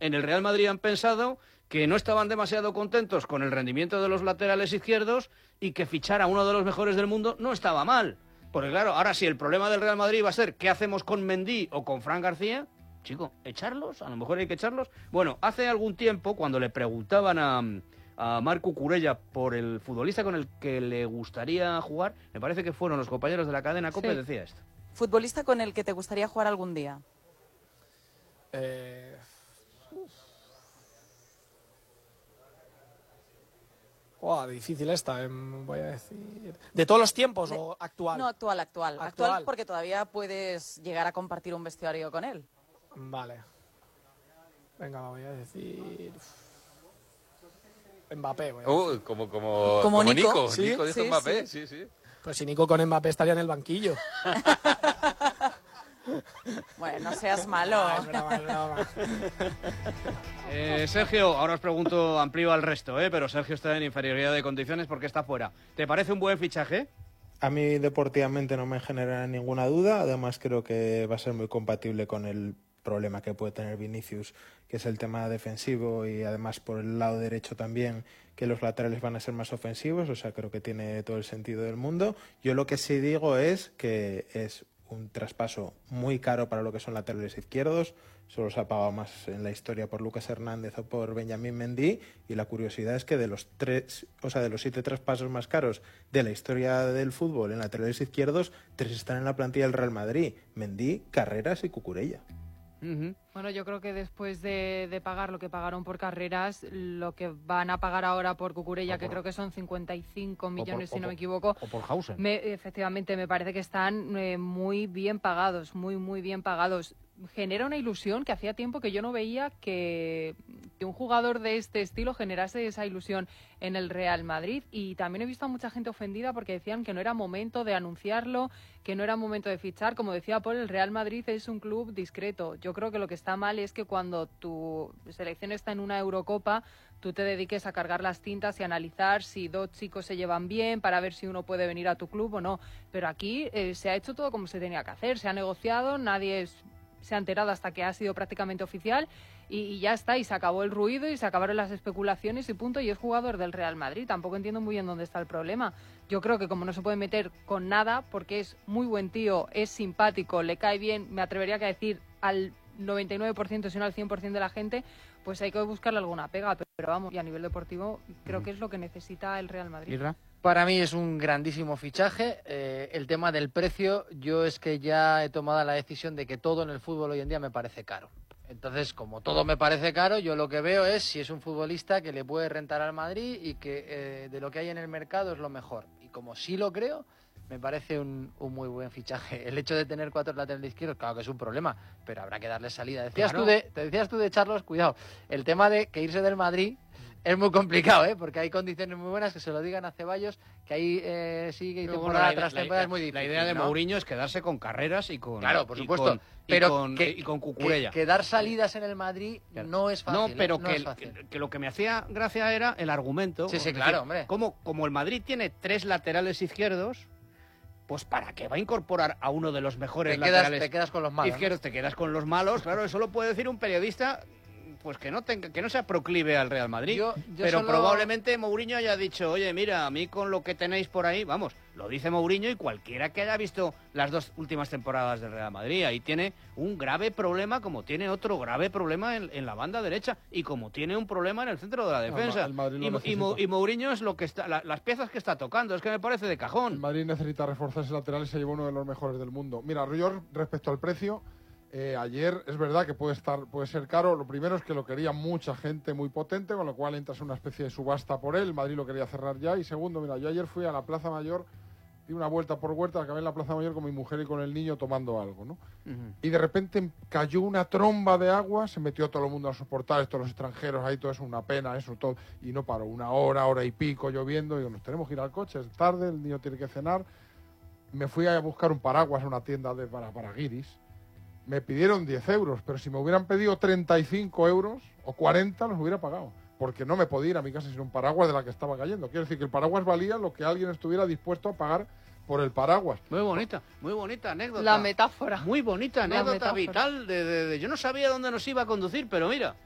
en el Real Madrid han pensado que no estaban demasiado contentos con el rendimiento de los laterales izquierdos y que fichar a uno de los mejores del mundo no estaba mal. Porque claro, ahora si el problema del Real Madrid va a ser qué hacemos con Mendy o con Fran García, chico, ¿echarlos? A lo mejor hay que echarlos. Bueno, hace algún tiempo, cuando le preguntaban a Marc Cucurella por el futbolista con el que le gustaría jugar, me parece que fueron los compañeros de la cadena COPE, decía esto. ¿Futbolista con el que te gustaría jugar algún día? Difícil esta, voy a decir... ¿De todos los tiempos o actual? No, actual porque todavía puedes llegar a compartir un vestuario con él. Vale. Venga, voy a decir... Mbappé. Como Nico. ¿Sí? Nico dijo Mbappé, sí. Pues si Nico con Mbappé estaría en el banquillo. Bueno, no seas malo. Es broma. Sergio, ahora os pregunto, amplío al resto, pero Sergio está en inferioridad de condiciones porque está fuera. ¿Te parece un buen fichaje? A mí deportivamente no me genera ninguna duda, además creo que va a ser muy compatible con el problema que puede tener Vinicius, que es el tema defensivo, y además por el lado derecho también, que los laterales van a ser más ofensivos, o sea, creo que tiene todo el sentido del mundo. Yo lo que sí digo es que es un traspaso muy caro para lo que son laterales izquierdos, solo se ha pagado más en la historia por Lucas Hernández o por Benjamín Mendy, y la curiosidad es que de los 7 traspasos más caros de la historia del fútbol en laterales izquierdos, 3 están en la plantilla del Real Madrid: Mendy, Carreras y Cucurella. Bueno, yo creo que después de pagar lo que pagaron por Carreras, lo que van a pagar ahora por Cucurella, que creo que son 55 millones, si no me equivoco. O por Hausen. Efectivamente, me parece que están muy bien pagados, muy bien pagados. Genera una ilusión que hacía tiempo que yo no veía que un jugador de este estilo generase esa ilusión en el Real Madrid, y también he visto a mucha gente ofendida porque decían que no era momento de anunciarlo, que no era momento de fichar. Como decía Paul, el Real Madrid es un club discreto. Yo creo que lo que está mal es que cuando tu selección está en una Eurocopa, tú te dediques a cargar las tintas y analizar si 2 chicos se llevan bien para ver si uno puede venir a tu club o no. Pero aquí se ha hecho todo como se tenía que hacer, se ha negociado, nadie se ha enterado hasta que ha sido prácticamente oficial, y ya está, y se acabó el ruido y se acabaron las especulaciones y punto, y es jugador del Real Madrid. Tampoco entiendo muy bien dónde está el problema. Yo creo que como no se puede meter con nada, porque es muy buen tío, es simpático, le cae bien, me atrevería a decir al 99%, si no al 100% de la gente, pues hay que buscarle alguna pega, pero vamos, y a nivel deportivo creo que es lo que necesita el Real Madrid. ¿Irra? Para mí es un grandísimo fichaje. El tema del precio, yo es que ya he tomado la decisión de que todo en el fútbol hoy en día me parece caro. Entonces, como todo me parece caro, yo lo que veo es si es un futbolista que le puede rentar al Madrid y que de lo que hay en el mercado es lo mejor. Y como sí lo creo, me parece un muy buen fichaje. El hecho de tener 4 laterales izquierdos, claro que es un problema, pero habrá que darle salida. Te decías tú de Charlos, cuidado, el tema de que irse del Madrid es muy complicado, porque hay condiciones muy buenas, que se lo digan a Ceballos, que ahí sigue y temporada tras temporada es muy difícil. La idea de Mourinho es quedarse con Carreras y con... Claro, por supuesto. Pero y con Cucurella. Que dar salidas en el Madrid no es fácil. No, pero no es fácil. que lo que me hacía gracia era el argumento. Sí, decir, claro, hombre. Como el Madrid tiene 3 laterales izquierdos, pues ¿para qué va a incorporar a uno de los mejores laterales te quedas con los malos, izquierdos? Te quedas con los malos, claro, eso lo puede decir un periodista pues que no sea proclive al Real Madrid. Pero probablemente Mourinho haya dicho, oye, mira, a mí con lo que tenéis por ahí, vamos, lo dice Mourinho y cualquiera que haya visto las 2 últimas temporadas del Real Madrid, ahí tiene un grave problema, como tiene otro grave problema en la banda derecha, y como tiene un problema en el centro de la defensa. Y Mourinho es lo que está, las piezas que está tocando, es que me parece de cajón. El Madrid necesita reforzarse lateral y se lleva uno de los mejores del mundo. Mira, yo respecto al precio, ayer es verdad que puede ser caro. Lo primero es que lo quería mucha gente muy potente, con lo cual entras en una especie de subasta por él. El Madrid lo quería cerrar ya. Y segundo, mira, yo ayer fui a la Plaza Mayor, di una vuelta por huerta, acabé en la Plaza Mayor con mi mujer y con el niño tomando algo, ¿no? Y de repente cayó una tromba de agua, se metió todo el mundo a sus portales, todos los extranjeros, ahí todo es una pena, eso todo, y no paró, 1 hora, hora y pico lloviendo, y digo, nos tenemos que ir al coche, es tarde, el niño tiene que cenar. Me fui a buscar un paraguas a una tienda para guiris. Me pidieron 10 euros, pero si me hubieran pedido 35 euros o 40 los hubiera pagado, porque no me podía ir a mi casa sin un paraguas de la que estaba cayendo. Quiero decir que el paraguas valía lo que alguien estuviera dispuesto a pagar por el paraguas. Muy bonita anécdota. La metáfora. Muy bonita anécdota vital. Yo no sabía dónde nos iba a conducir, pero mira.